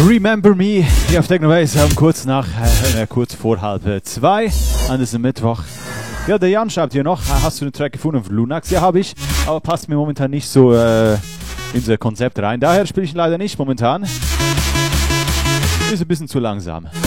Remember Me hier auf Techno Base kurz vor 1:30 an diesem Mittwoch. Ja, der Jan schreibt hier noch, hast du einen Track gefunden von Lunax? Ja, habe ich, aber passt mir momentan nicht so in unser Konzept rein. Daher spiele ich ihn leider nicht momentan. Ist ein bisschen zu langsam.